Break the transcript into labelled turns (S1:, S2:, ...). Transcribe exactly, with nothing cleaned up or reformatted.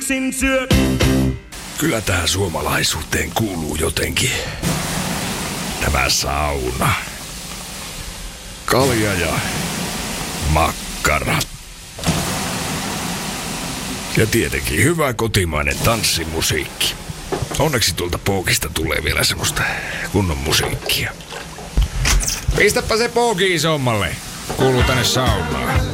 S1: yksin syö.
S2: Kyllä tähän suomalaisuuteen kuuluu jotenkin tämä sauna. Kalja ja makkara. Ja tietenkin hyvä kotimainen tanssimusiikki. Onneksi tuolta pookista tulee vielä semmoista kunnon musiikkia. Pistäpä se pooki isommalle. Kuuluu tänne saunaan.